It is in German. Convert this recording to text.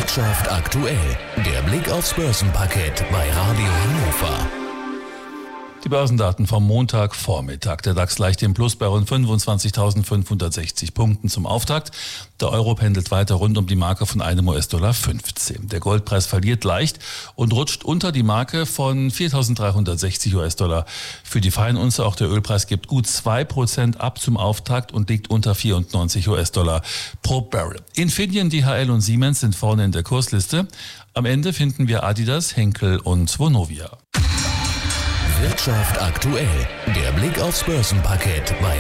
Wirtschaft aktuell, der Blick aufs Börsenparkett bei Radio Hannover. Die Börsendaten vom Montagvormittag. Der DAX leicht im Plus bei rund 25.560 Punkten zum Auftakt. Der Euro pendelt weiter rund um die Marke von einem US-Dollar 15. Der Goldpreis verliert leicht und rutscht unter die Marke von 4.360 US-Dollar. Für die Feinunze auch der Ölpreis gibt gut 2% ab zum Auftakt und liegt unter 94 US-Dollar pro Barrel. Infineon, DHL und Siemens sind vorne in der Kursliste. Am Ende finden wir Adidas, Henkel und Vonovia. Wirtschaft aktuell, der Blick aufs Börsenparkett bei